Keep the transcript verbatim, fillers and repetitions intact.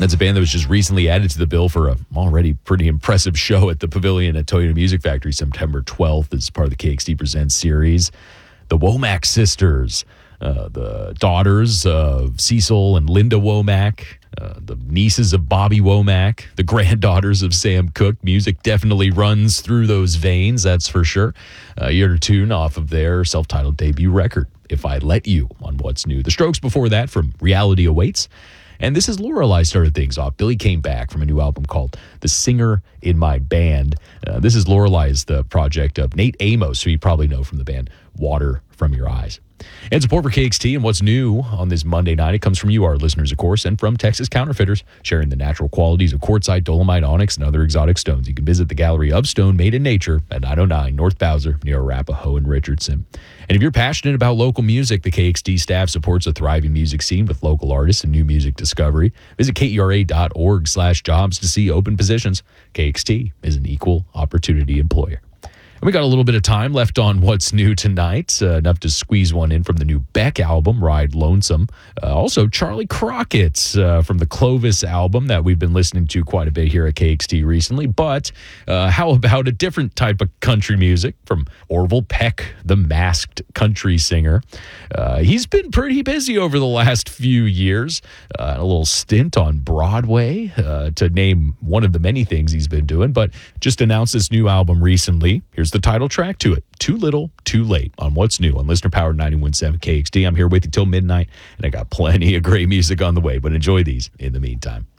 That's a band that was just recently added to the bill for a already pretty impressive show at the Pavilion at Toyota Music Factory September twelfth as part of the K X D Presents series. The Womack sisters, uh, the daughters of Cecil and Linda Womack, uh, the nieces of Bobby Womack, the granddaughters of Sam Cooke. Music definitely runs through those veins, that's for sure. Uh, you heard a tune off of their self-titled debut record, If I Let You, on What's New. The Strokes before that from Reality Awaits. And this is Lorelei started things off. Billy came back from a new album called The Singer in My Band. Uh, this is Lorelai's the project of Nate Amos, who you probably know from the band Water From Your Eyes. And support for K X T and what's new on this Monday night, it comes from you, our listeners, of course, and from Texas Counterfeiters, sharing the natural qualities of quartzite, dolomite, onyx, and other exotic stones. You can visit the Gallery of Stone Made in Nature at nine oh nine North Bowser near Arapahoe and Richardson. And if you're passionate about local music, the K X T staff supports a thriving music scene with local artists and new music discovery. Visit K E R A dot org slash jobs to see open positions. K X T is an equal opportunity employer. And we got a little bit of time left on what's new tonight, uh, enough to squeeze one in from the new Beck album, Ride Lonesome. Uh, also, Charlie Crockett uh, from the Clovis album that we've been listening to quite a bit here at K X T recently. But uh, how about a different type of country music from Orville Peck, the masked country singer? Uh, he's been pretty busy over the last few years. Uh, a little stint on Broadway, uh, to name one of the many things he's been doing, but just announced this new album recently. Here's the title track to it, Too Little, Too Late, on What's New on Listener Powered ninety-one point seven K X D. I'm here with you till midnight, and I got plenty of great music on the way, but enjoy these in the meantime.